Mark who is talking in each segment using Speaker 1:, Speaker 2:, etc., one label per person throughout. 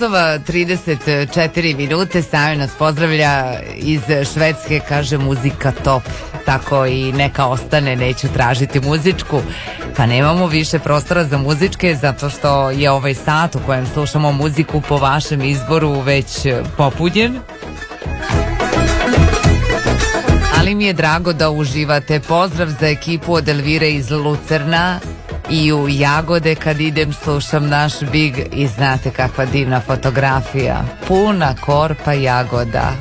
Speaker 1: 34 minute, Sami nas pozdravlja iz Švedske, kaže muzika top, tako i neka ostane, neću tražiti muzičku. Pa nemamo više prostora za muzičke zato što je ovaj sat u kojem slušamo muziku po vašem izboru već popunjen. Ali mi je drago da uživate. Pozdrav za ekipu od Elvire iz Lucerna i u Jagode kad idem slušam naš Big i znate kakva divna fotografija. Puna korpa jagoda.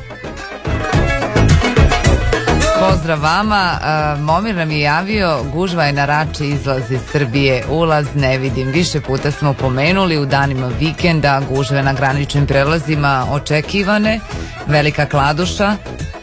Speaker 1: Pozdrav vama. Momir nam je javio, gužva je na Rači, izlaz iz Srbije, ulaz ne vidim. Više puta smo pomenuli u danima vikenda gužve na graničnim prelazima očekivane. Velika Kladuša,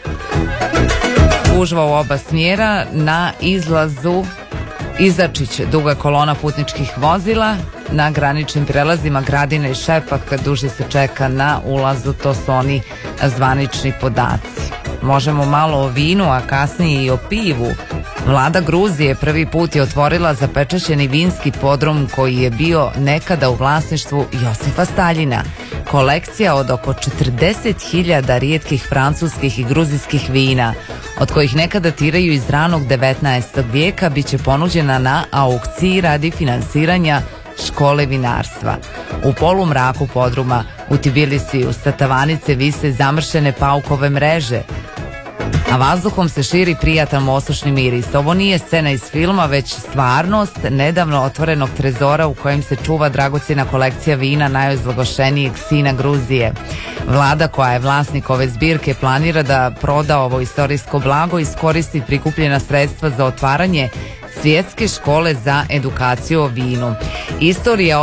Speaker 1: gužva u oba smjera. Na izlazu Izačić, duga kolona putničkih vozila. Na graničnim prelazima Gradina i Šepak duže se čeka na ulazu, to su oni zvanični podaci. Možemo malo o vinu, a kasnije i o pivu. Vlada Gruzije prvi put je otvorila zapečaćeni vinski podrum koji je bio nekada u vlasništvu Josipa Staljina. Kolekcija od oko 40.000 rijetkih francuskih i gruzijskih vina, od kojih neka datiraju iz ranog 19. vijeka, bit će ponuđena na aukciji radi finansiranja škole vinarstva. U polumraku podruma u Tbilisiju sa tavanice vise zamršene paukove mreže, a vazduhom se širi prijatan osušni miris. Ovo nije scena iz filma, već stvarnost nedavno otvorenog trezora u kojem se čuva dragocjena kolekcija vina najozloglašenijeg sina Gruzije. Vlada koja je vlasnik ove zbirke planira da proda ovo istorijsko blago i iskoristi prikupljena sredstva za otvaranje svjetske škole za edukaciju o vinu. Istorija